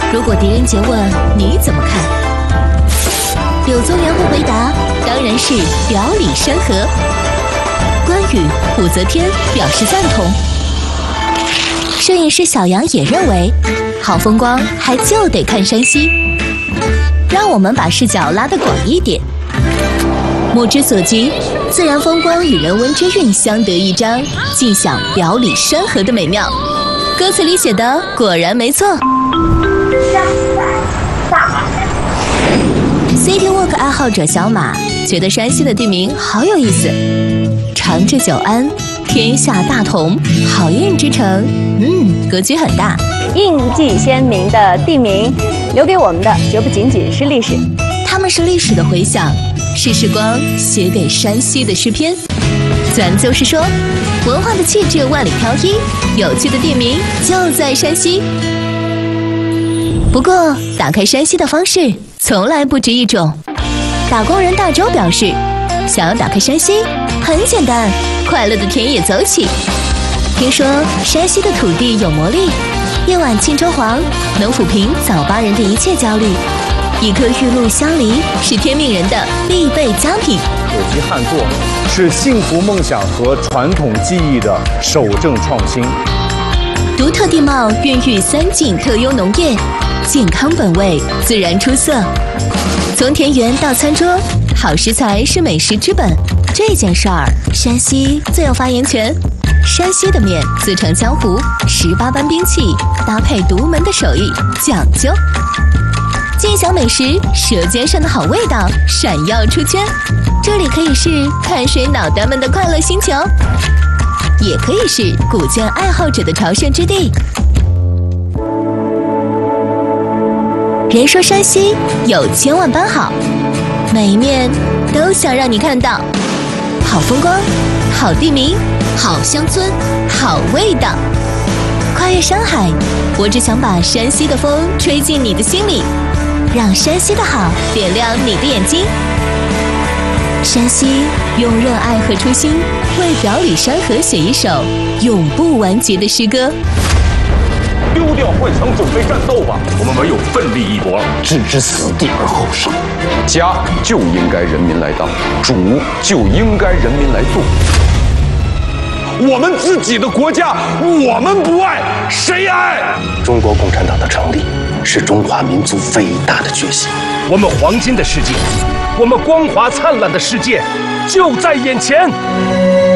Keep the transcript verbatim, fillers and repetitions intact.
如果狄仁杰问你怎么看，柳宗元会回答，当然是表里山河。关羽、武则天表示赞同。摄影师小杨也认为，好风光还就得看山西。让我们把视角拉得广一点，目之所及，自然风光与人文之韵相得益彰，尽享表里山河的美妙。歌词里写的果然没错。City Walk 爱好者小马觉得山西的地名好有意思，长治久安、天下大同、好运之城，嗯，格局很大。 印记鲜明的地名，留给我们的绝不仅仅是历史， 它们是历史的回响，是时光写给山西的诗篇。咱就是说，文化的气质万里挑一，有趣的地名就在山西。不过，打开山西的方式从来不止一种。打工人大周表示，想要打开山西很简单，快乐的田野走起。听说山西的土地有魔力，一碗庆州黄能抚平早八人的一切焦虑，一颗玉露香梨是天命人的必备佳品。 有机旱作是幸福梦想和传统技艺的守正创新。 独特地貌孕育三晋特优农业，健康本味，自然出色。从田园到餐桌，好食材是美食之本。这件事儿，山西最有发言权。山西的面自成江湖，十八般兵器搭配独门的手艺，讲究。尽享美食，舌尖上的好味道闪耀出圈。这里可以是看水脑袋们的快乐星球，也可以是古建爱好者的朝圣之地。人说山西有千万般好，每一面都想让你看到。好风光，好地名，好乡村，好味道。跨越山海，我只想把山西的风吹进你的心里，让山西的好点亮你的眼睛。山西用热爱和初心为表里山河写一首永不完结的诗歌。 丢掉幻想，准备战斗吧！我们唯有奋力一搏，置之死地而后生。家就应该人民来当，主就应该人民来做。我们自己的国家，我们不爱，谁爱？ 中国共产党的成立是中华民族伟大的觉醒。 我们黄金的世界，我们光华灿烂的世界，就在眼前。